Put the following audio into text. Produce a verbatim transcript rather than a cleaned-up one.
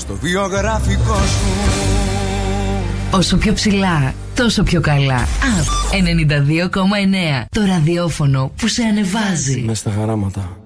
στο βιογραφικό σου. Όσο πιο ψηλά, τόσο πιο καλά. Απ ενενήντα δύο κόμμα εννέα. Το ραδιόφωνο που σε ανεβάζει. Μες στα χαράματα.